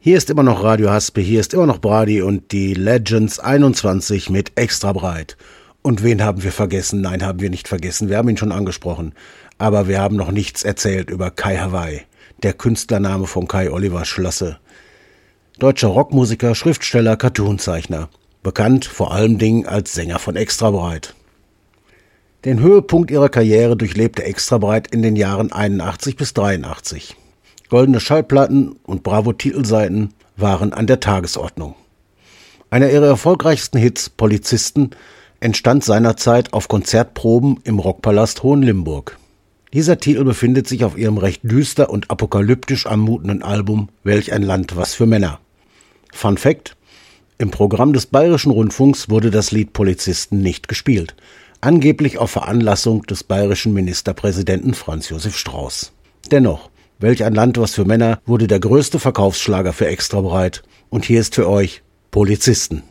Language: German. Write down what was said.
Hier ist immer noch Radio Haspe, hier ist immer noch Brady und die Legends 21 mit Extra breit. Und wen haben wir vergessen? Nein, haben wir nicht vergessen, wir haben ihn schon angesprochen. Aber wir haben noch nichts erzählt über Kai Hawaii, der Künstlername von Kai Oliver Schlösse. Deutscher Rockmusiker, Schriftsteller, Cartoonzeichner. Bekannt vor allem Dingen als Sänger von Extra breit. Den Höhepunkt ihrer Karriere durchlebte Extra breit in den Jahren 81 bis 83. Goldene Schallplatten und Bravo-Titelseiten waren an der Tagesordnung. Einer ihrer erfolgreichsten Hits, Polizisten, entstand seinerzeit auf Konzertproben im Rockpalast Hohenlimburg. Dieser Titel befindet sich auf ihrem recht düster und apokalyptisch anmutenden Album Welch ein Land, was für Männer. Fun Fact: Im Programm des Bayerischen Rundfunks wurde das Lied Polizisten nicht gespielt. Angeblich auf Veranlassung des bayerischen Ministerpräsidenten Franz Josef Strauß. Dennoch, Welch ein Land, was für Männer wurde der größte Verkaufsschlager für Extra breit. Und hier ist für euch Polizisten.